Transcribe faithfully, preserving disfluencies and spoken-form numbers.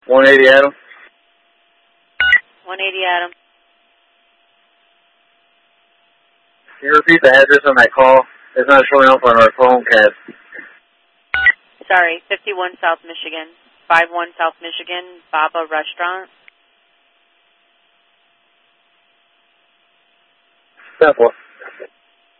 one eighty Adam. one eighty Adam. Can you repeat the address on that call? It's not showing up on our phone cast. Sorry, fifty-one South Michigan. five one South Michigan, Baba Restaurant. Simple.